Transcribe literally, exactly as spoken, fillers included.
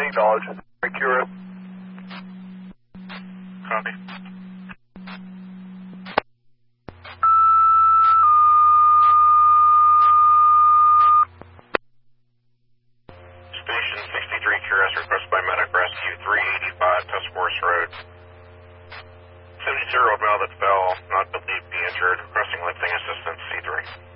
acknowledge. Accurate. Copy. Station sixty-three Q R S requested by Medic Rescue three eighty-five Tusk Force Road. seventy-two-year-old male that fell, not believed to be injured, requesting lifting assistance C three.